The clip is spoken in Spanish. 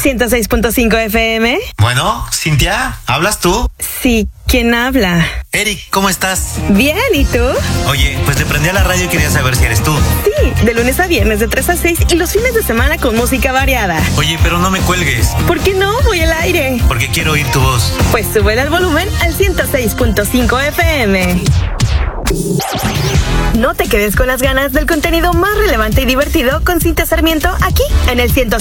106.5 FM. Bueno, Cintia, ¿hablas tú? Sí, ¿quién habla? Eric, ¿cómo estás? Bien, ¿y tú? Oye, pues le prendí a la radio y quería saber si eres tú. Sí, de lunes a viernes de 3 a 6 y los fines de semana con música variada. Oye, pero no me cuelgues. ¿Por qué no? Voy al aire. Porque quiero oír tu voz. Pues súbele al volumen al 106.5 FM. No te quedes con las ganas del contenido más relevante y divertido con Cintia Sarmiento aquí en el 106.5.